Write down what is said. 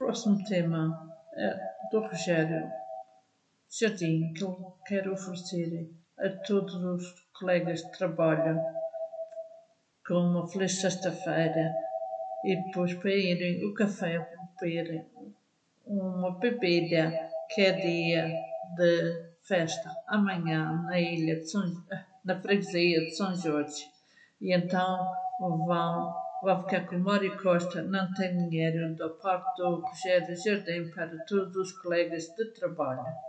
próximo tema é do Rogério Jardim, que ele quer oferecer a todos os colegas de trabalho com uma feliz sexta-feira e depois para irem o café beber uma bebida que é dia de festa amanhã na ilha de na freguesia de São Jorge. E então vão ficar com o Mário Costa, não tem dinheiro da parte do Rogério Jardim para todos os colegas de trabalho.